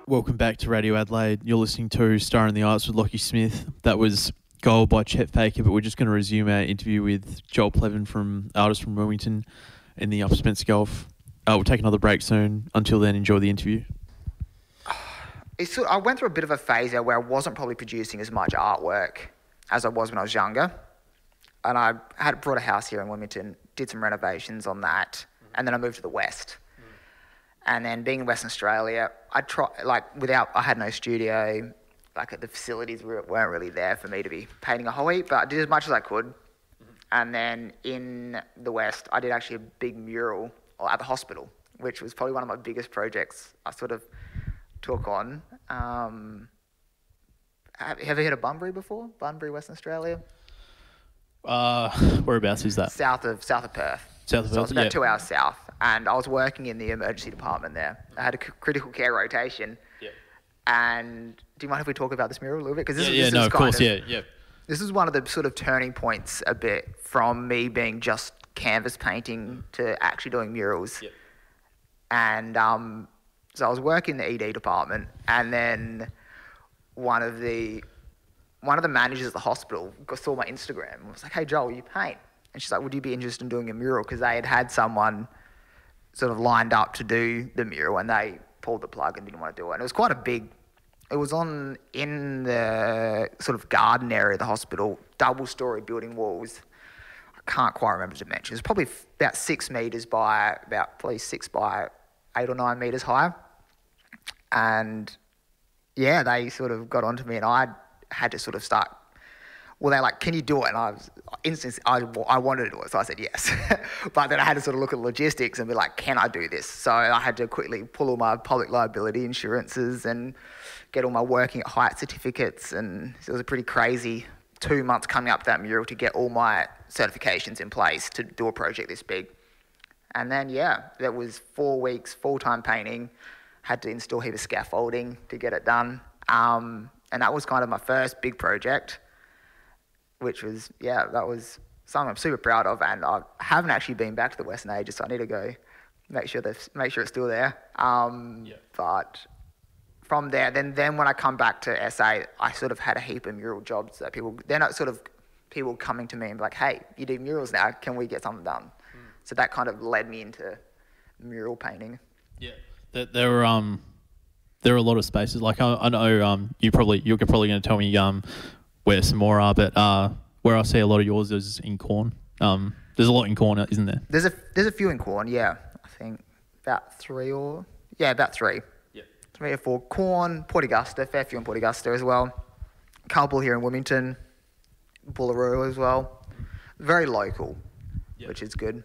Welcome back to Radio Adelaide. You're listening to Star in the Arts with Lockie Smith. That was Goal by Chet Faker, but we're just going to resume our interview with Joel Plevin, from artist from Wilmington in the Upper Spencer Golf. We'll take another break soon. Until then, enjoy the interview. I went through a bit of a phase there where I wasn't probably producing as much artwork as I was when I was younger. And I had brought a house here in Wilmington, did some renovations on that, and then I moved to the West. And then being in Western Australia, I had no studio, the facilities weren't really there for me to be painting a whole heap, but I did as much as I could. And then in the West, I did actually a big mural at the hospital, which was probably one of my biggest projects I sort of took on. Have you ever heard of Bunbury before? Bunbury, Western Australia? Whereabouts is that? South of Perth. South of Perth, So it's about 2 hours south. And I was working in the emergency department there. I had a critical care rotation. Yeah. And do you mind if we talk about this mural a little bit? Because this is one of the sort of turning points a bit from me being just canvas painting to actually doing murals. Yep. And so I was working in the ED department, and then one of the managers at the hospital saw my Instagram and was like, "Hey Joel, you paint?" And she's like, "Would you be interested in doing a mural?" Because they had someone sort of lined up to do the mural, and they pulled the plug and didn't want to do it. And it was quite a big. It was in the sort of garden area of the hospital, double-story building walls. I can't quite remember the dimensions. It was probably about 6 metres by probably 6 by 8 or 9 metres high. And yeah, they sort of got onto me, and I had to sort of start. Well, they're like, "Can you do it?" And I wanted to do it, so I said yes. But then I had to sort of look at logistics and be like, "Can I do this?" So I had to quickly pull all my public liability insurances and get all my working at height certificates, and it was a pretty crazy 2 months coming up to that mural to get all my certifications in place to do a project this big. And then, that was 4 weeks, full-time painting, had to install a heap of scaffolding to get it done. And that was kind of my first big project, which was, that was something I'm super proud of. And I haven't actually been back to the Western Ages, so I need to go make sure it's still there. But from there, then when I come back to SA, I sort of had a heap of mural jobs that people coming to me and be like, "Hey, you do murals now, can we get something done?" So that kind of led me into mural painting. Yeah, there are a lot of spaces. Like I know you're probably going to tell me where some more are, but where I see a lot of yours is in Corn. There's a lot in Corn, isn't there? There's a few in Corn, I think about 3 about 3. 3 or 4. Corn, Port Augusta, fair few in Port Augusta as well. Couple here in Wilmington, Bullaroo as well. Very local, which is good.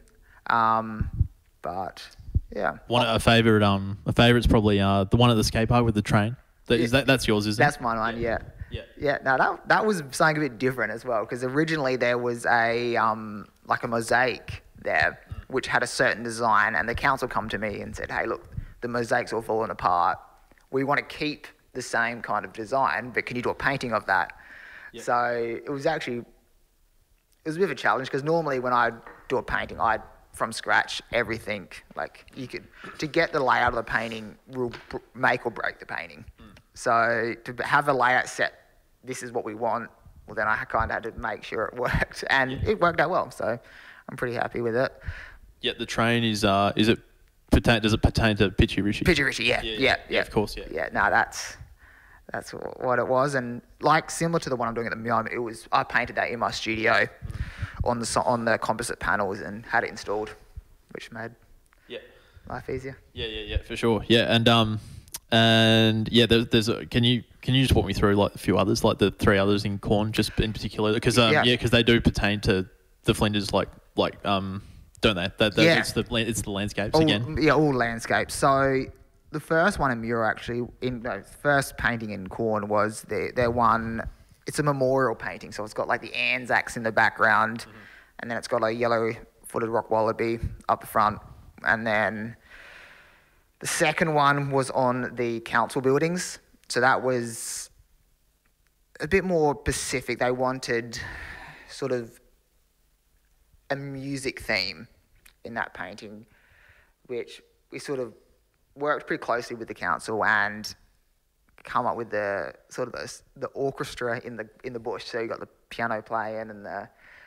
But yeah. A favourite's probably the one at the skate park with the train. That's yours, isn't it? That's my one, yeah. Yeah. Now that was something a bit different as well, because originally there was a mosaic there, which had a certain design, and the council come to me and said, "Hey, look, the mosaic's all falling apart. We want to keep the same kind of design, but can you do a painting of that?" Yeah. So it was a bit of a challenge, because normally when I do a painting, from scratch, everything, to get the layout of the painting will make or break the painting. So to have a layout set, this is what we want, well then I kind of had to make sure it worked, and it worked out well, so I'm pretty happy with it. Yeah, the train does it pertain to Pitchy Rishi? Pitchy Rishi, yeah, of course, yeah. Yeah, no, that's what it was, and similar to the one I'm doing at the moment, I painted that in my studio on the composite panels and had it installed, which made life easier. Yeah, for sure. Yeah, and there's can you just walk me through a few others, the 3 others in Corn, just in particular, because because they do pertain to the Flinders, don't they? It's the landscapes again. Yeah, all landscapes. So the first one in mural, actually, first painting in Corn was their one. It's a memorial painting, so it's got the Anzacs in the background, and then it's got a yellow-footed rock wallaby up the front, and then the second one was on the council buildings. So that was a bit more specific. They wanted sort of a music theme in that painting, which we sort of worked pretty closely with the council, and come up with the sort of the orchestra in the bush. So you got the piano playing and the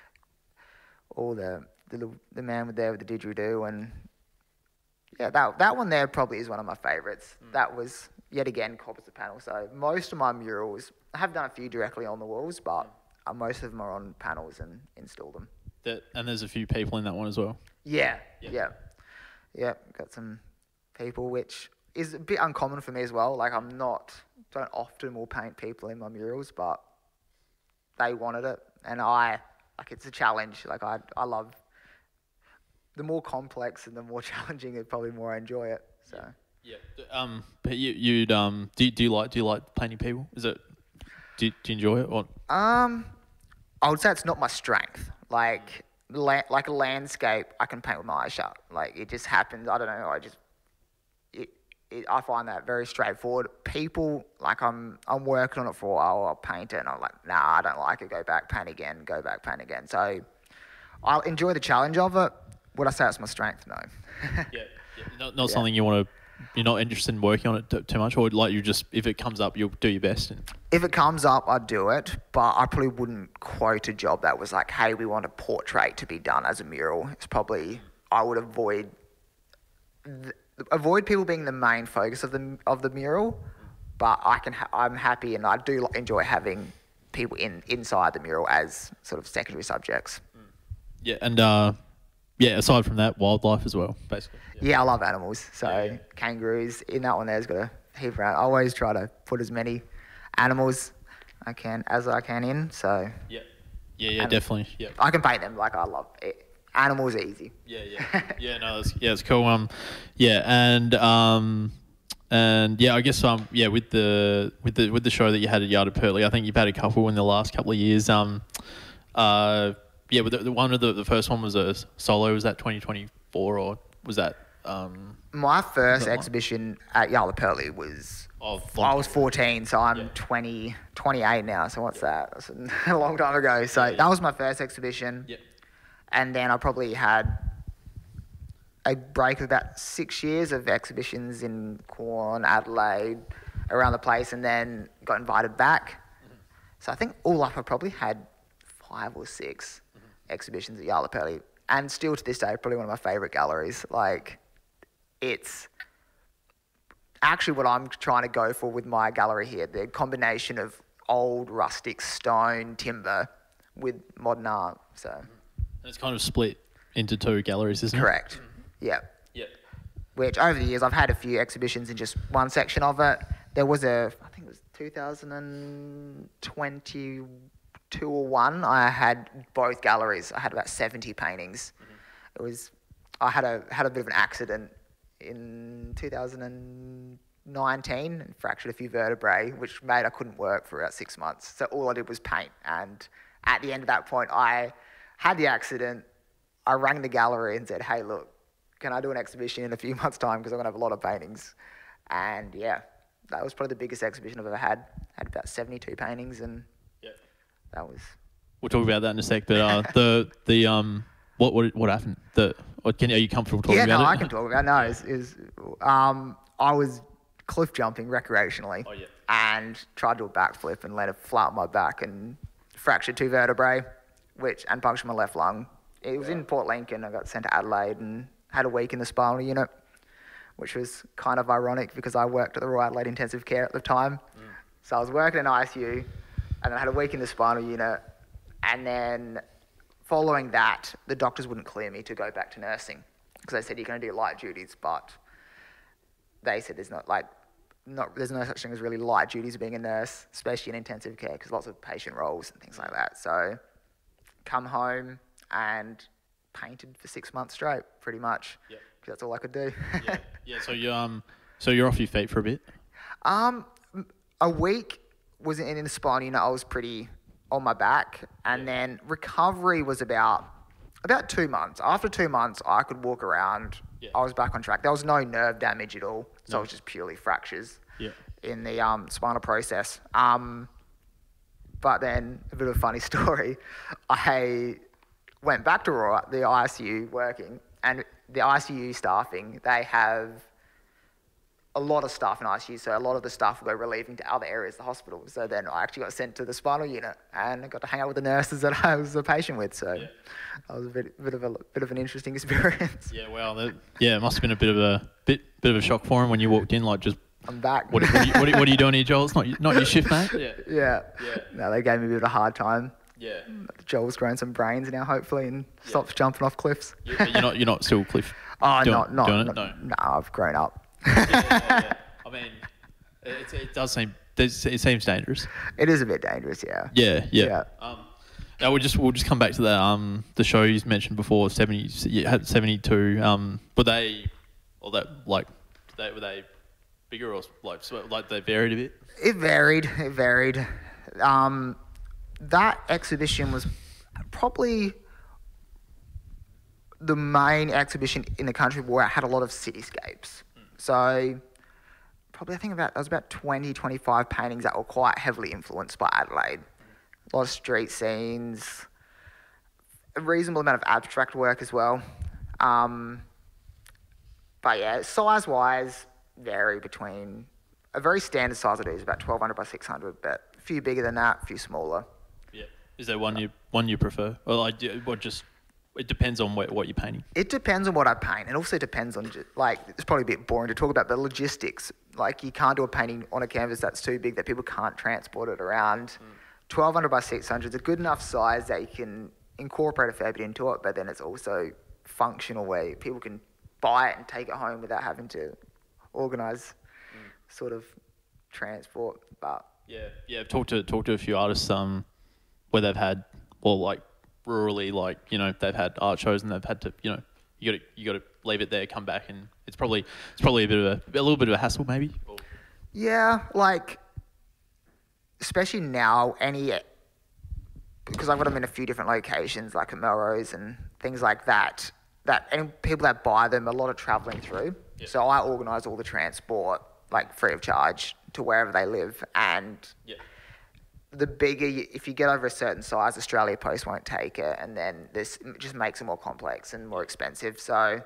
man with the didgeridoo, and yeah, that one there probably is one of my favourites. That was yet again composite panel. So most of my murals, I have done a few directly on the walls, but most of them are on panels and install them. And there's a few people in that one as well. Yeah. Got some people, which is a bit uncommon for me as well. Like don't often will paint people in my murals, but they wanted it, and it's a challenge. Like I love the more complex and the more challenging, the probably more I enjoy it. So yeah. But do you like painting people? Do you enjoy it or? I would say it's not my strength. Like a landscape, I can paint with my eyes shut. Like it just happens. I don't know. I find that very straightforward. People, like I'm working on it for a while, I'll paint it and I'm like, nah, I don't like it, go back, paint again, go back, paint again. So I'll enjoy the challenge of it. Would I say it's my strength? No. Not something you're not interested in working on it too much, or like if it comes up, you'll do your best. If it comes up, I'd do it, but I probably wouldn't quote a job that was like, hey, we want a portrait to be done as a mural. It's probably, I would avoid people being the main focus of the mural, but I'm happy and I do enjoy having people inside the mural as sort of secondary subjects. Yeah, and aside from that, wildlife as well, basically. Yeah, I love animals. So kangaroos in that one there's got a heap around. I always try to put as many animals as I can in. So yeah, definitely. Yeah, I can paint them. Like I love it. Animals are easy. It's cool. And I guess with the show that you had at Yard of Purley, I think you've had a couple in the last couple of years. But the one of the first one was a solo. Was that 2024 or was that? My first exhibition at Yard of Purley was. I was 14, so I'm 28 now. So what's that? That's a long time ago. So that was my first exhibition. Yeah. And then I probably had a break of about 6 years of exhibitions in Quorn, Adelaide, around the place, and then got invited back. Mm-hmm. So I think all up I probably had 5 or 6 exhibitions at Yard of Purley. And still to this day, probably one of my favourite galleries. Like, it's actually what I'm trying to go for with my gallery here, the combination of old rustic stone, timber with modern art. So... And it's kind of split into 2 galleries, isn't it? Correct. Yeah. Yeah. Which over the years I've had a few exhibitions in just one section of it. There was I think it was 2022 or 1. I had both galleries. I had about 70 paintings. Mm-hmm. I had a bit of an accident in 2019 and fractured a few vertebrae, which made I couldn't work for about 6 months. So all I did was paint. And at the end of that point, I had the accident. I rang the gallery and said, hey, look, can I do an exhibition in a few months' time because I'm going to have a lot of paintings? And yeah, that was probably the biggest exhibition I've ever had. I had about 72 paintings and that was... We'll talk about that in a sec, but what happened? Are you comfortable talking about it? Yeah, no, I can talk about it. No, I was cliff jumping recreationally and tried to do a backflip and landed flat on my back and fractured 2 vertebrae. And punctured my left lung. It was in Port Lincoln. I got sent to Adelaide and had a week in the spinal unit, which was kind of ironic because I worked at the Royal Adelaide Intensive Care at the time. So I was working in ICU and I had a week in the spinal unit. And then following that, the doctors wouldn't clear me to go back to nursing because they said you're going to do light duties, but they said there's no such thing as really light duties of being a nurse, especially in intensive care because lots of patient roles and things like that. So come home and painted for 6 months straight, pretty much. Yeah. Because that's all I could do. Yeah. So you're off your feet for a bit. A week was in the spinal unit. I was pretty on my back, and then recovery was about 2 months. After 2 months, I could walk around. Yeah. I was back on track. There was no nerve damage at all, so it was just purely fractures in the spinal process. But then, a bit of a funny story, I went back to the ICU working, and the ICU staffing, they have a lot of staff in ICU, so a lot of the staff will go relieving to other areas of the hospital. So then I actually got sent to the spinal unit and I got to hang out with the nurses that I was a patient with. So that was a bit of an interesting experience. Yeah, well, it must have been a bit of a shock for him when you walked in, like just. I'm back. What are you doing here, Joel? It's not your shift, mate. Yeah. No, they gave me a bit of a hard time. Yeah. Joel's grown some brains now, hopefully, and stops jumping off cliffs. You're not still Cliff. Oh, doing no. No, I've grown up. Yeah. I mean, it does seem. It seems dangerous. It is a bit dangerous, yeah. Yeah. Now we'll just come back to that. The show you mentioned before, 70. You had 72. Were they bigger or like they varied a bit? It varied. That exhibition was probably the main exhibition in the country where it had a lot of cityscapes. So probably there was about 20, 25 paintings that were quite heavily influenced by Adelaide. A lot of street scenes, a reasonable amount of abstract work as well. But yeah, size-wise, vary between a very standard size I do is about 1200 by 600, but a few bigger than that, a few smaller. Yeah. Is there one you prefer? Or it depends on what you're painting. It depends on what I paint, and also depends on it's probably a bit boring to talk about the logistics. Like you can't do a painting on a canvas that's too big that people can't transport it around. 1200 by 600 is a good enough size that you can incorporate a fair bit into it, but then it's also functional where people can buy it and take it home without having to organise sort of transport. But I've talked to a few artists where they've had rurally they've had art shows and they've had to you got to leave it there, come back, and it's probably a little bit of a hassle maybe. Yeah, especially now because I've got them in a few different locations like at Melrose and things like that. And people that buy them, a lot of travelling through. Yeah. So I organise all the transport, free of charge, to wherever they live. And the bigger, if you get over a certain size, Australia Post won't take it. And then this just makes it more complex and more expensive. So,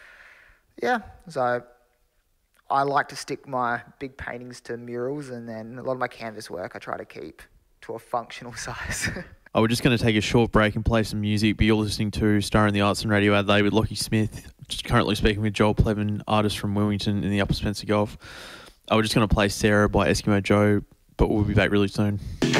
so I like to stick my big paintings to murals. And then a lot of my canvas work I try to keep to a functional size. We're just going to take a short break and play some music, but you're listening to Star in the Arts and Radio Adelaide with Lockie Smith, just currently speaking with Joel Pleven, artist from Wilmington in the Upper Spencer Gulf. We're just going to play Sarah by Eskimo Joe, but we'll be back really soon.